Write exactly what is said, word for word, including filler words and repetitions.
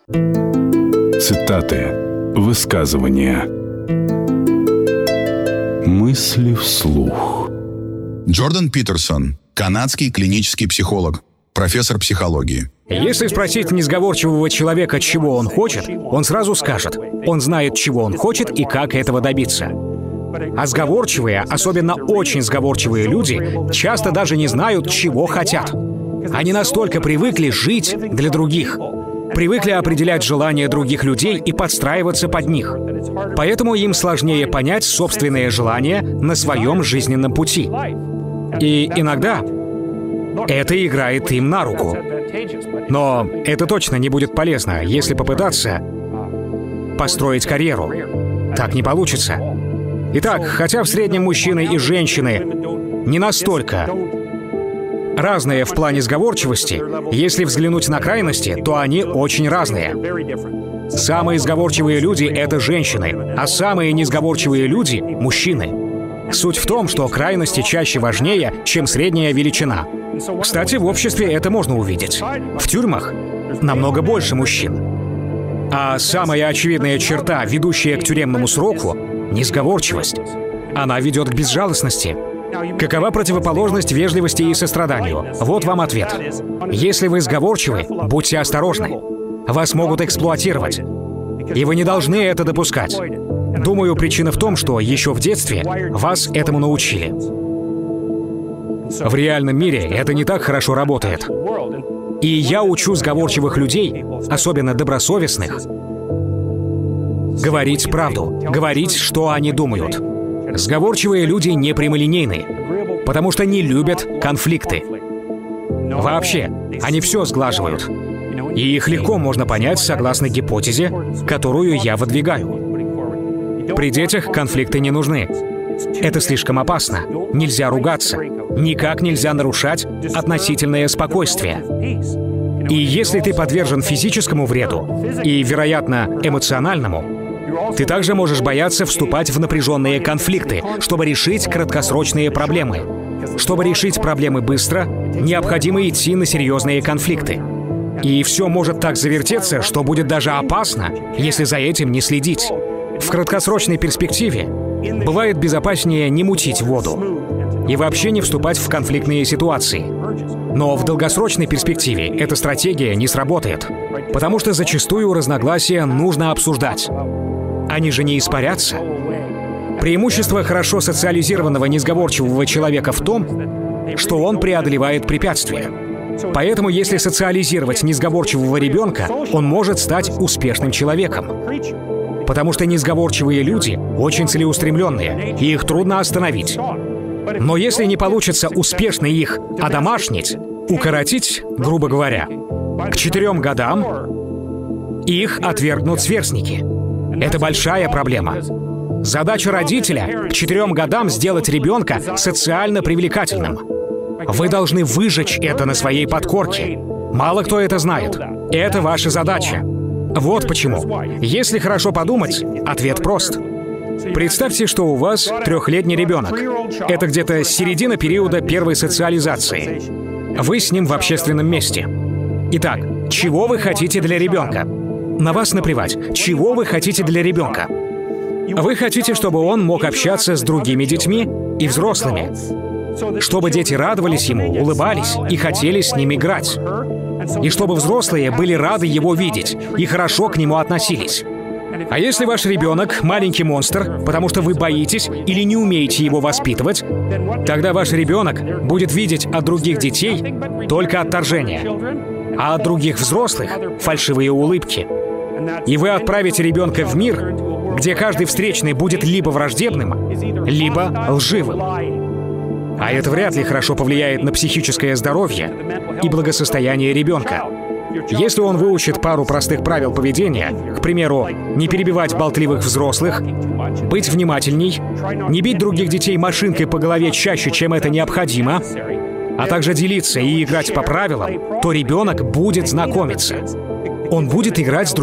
Цитаты, высказывания, мысли вслух. Джордан Питерсон, канадский клинический психолог, профессор психологии. Если спросить несговорчивого человека, чего он хочет, он сразу скажет. Он знает, чего он хочет и как этого добиться. А сговорчивые, особенно очень сговорчивые люди, часто даже не знают, чего хотят. Они настолько привыкли жить для других, привыкли определять желания других людей и подстраиваться под них. Поэтому им сложнее понять собственные желания на своем жизненном пути. И иногда это играет им на руку. Но это точно не будет полезно, если попытаться построить карьеру. Так не получится. Итак, хотя в среднем мужчины и женщины не настолько разные в плане сговорчивости, если взглянуть на крайности, то они очень разные. Самые сговорчивые люди — это женщины, а самые несговорчивые люди — мужчины. Суть в том, что крайности чаще важнее, чем средняя величина. Кстати, в обществе это можно увидеть. В тюрьмах намного больше мужчин. А самая очевидная черта, ведущая к тюремному сроку — несговорчивость. Она ведет к безжалостности. Какова противоположность вежливости и состраданию? Вот вам ответ. Если вы сговорчивы, будьте осторожны. Вас могут эксплуатировать. И вы не должны это допускать. Думаю, причина в том, что еще в детстве вас этому научили. В реальном мире это не так хорошо работает. И я учу сговорчивых людей, особенно добросовестных, говорить правду, говорить, что они думают. Сговорчивые люди не прямолинейны, потому что не любят конфликты. Вообще, они все сглаживают. И их легко можно понять согласно гипотезе, которую я выдвигаю. При детях конфликты не нужны. Это слишком опасно. Нельзя ругаться. Никак нельзя нарушать относительное спокойствие. И если ты подвержен физическому вреду и, вероятно, эмоциональному, ты также можешь бояться вступать в напряженные конфликты, чтобы решить краткосрочные проблемы. Чтобы решить проблемы быстро, необходимо идти на серьезные конфликты. И все может так завертеться, что будет даже опасно, если за этим не следить. В краткосрочной перспективе бывает безопаснее не мутить воду и вообще не вступать в конфликтные ситуации. Но в долгосрочной перспективе эта стратегия не сработает, потому что зачастую разногласия нужно обсуждать. Они же не испарятся. Преимущество хорошо социализированного несговорчивого человека в том, что он преодолевает препятствия. Поэтому, если социализировать несговорчивого ребенка, он может стать успешным человеком. Потому что несговорчивые люди очень целеустремленные, и их трудно остановить. Но если не получится успешно их одомашнить, укоротить, грубо говоря, к четырем годам их отвергнут сверстники. Это большая проблема. Задача родителя к четырем годам сделать ребенка социально привлекательным. Вы должны выжечь это на своей подкорке. Мало кто это знает. Это ваша задача. Вот почему. Если хорошо подумать, ответ прост. Представьте, что у вас трехлетний ребенок. Это где-то середина периода первой социализации. Вы с ним в общественном месте. Итак, чего вы хотите для ребенка? На вас наплевать. Чего вы хотите для ребенка? Вы хотите, чтобы он мог общаться с другими детьми и взрослыми. Чтобы дети радовались ему, улыбались и хотели с ним играть. И чтобы взрослые были рады его видеть и хорошо к нему относились. А если ваш ребенок маленький монстр, потому что вы боитесь или не умеете его воспитывать, тогда ваш ребенок будет видеть от других детей только отторжение, а от других взрослых — фальшивые улыбки. И вы отправите ребенка в мир, где каждый встречный будет либо враждебным, либо лживым. А это вряд ли хорошо повлияет на психическое здоровье и благосостояние ребенка. Если он выучит пару простых правил поведения, к примеру, не перебивать болтливых взрослых, быть внимательней, не бить других детей машинкой по голове чаще, чем это необходимо, а также делиться и играть по правилам, то ребенок будет знакомиться. Он будет играть с другими